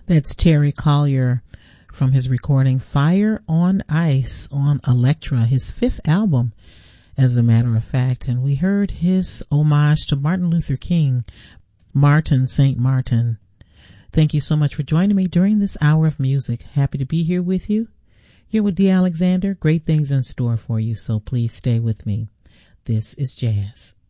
That's Terry Collier from his recording Fire on Ice on Elektra, his fifth album, as a matter of fact. And we heard his homage to Martin Luther King, Martin St. Martin. Thank you so much for joining me during this hour of music. Happy to be here with you. You're with Dee Alexander. Great things in store for you, so please stay with me. This is Jazz.